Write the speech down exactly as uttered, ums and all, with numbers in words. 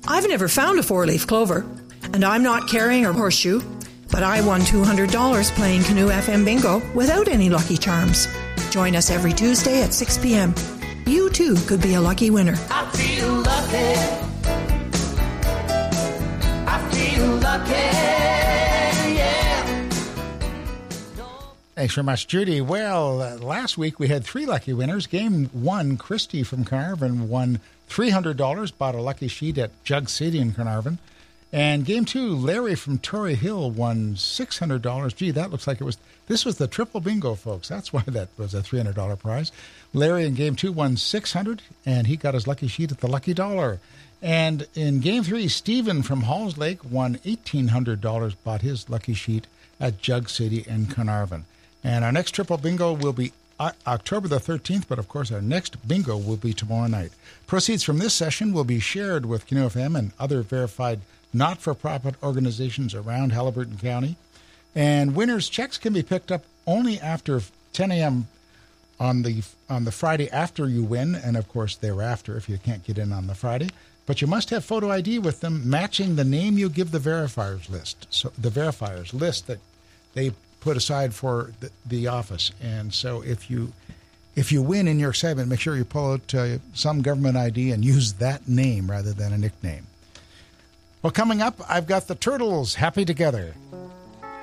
I've never found a four-leaf clover, and I'm not carrying a horseshoe, but I won two hundred dollars playing Canoe F M Bingo without any Lucky Charms. Join us every Tuesday at six p.m. You, too, could be a lucky winner. I feel lucky. I feel lucky, yeah. Thanks very much, Judy. Well, uh, last week we had three lucky winners. Game one, Christy from Carnarvon won three hundred dollars, bought a lucky sheet at Jug City in Carnarvon. And game two, Larry from Torrey Hill won six hundred dollars. Gee, that looks like it was, this was the triple bingo, folks. That's why that was a three hundred dollars prize. Larry in game two won six hundred dollars, and he got his lucky sheet at the Lucky Dollar. And in game three, Stephen from Halls Lake won eighteen hundred dollars, bought his lucky sheet at Jug City in Carnarvon. And our next triple bingo will be October the thirteenth, but of course our next bingo will be tomorrow night. Proceeds from this session will be shared with Canoe F M and other verified not-for-profit organizations around Haliburton County. And winners' checks can be picked up only after ten a.m. on the on the Friday after you win, and of course thereafter if you can't get in on the Friday. But you must have photo I D with them matching the name you give the verifiers list. So the verifiers list that they put aside for the, the office. And so if you if you win in your excitement, make sure you pull out uh, some government I D and use that name rather than a nickname. Well, coming up, I've got the Turtles, Happy Together.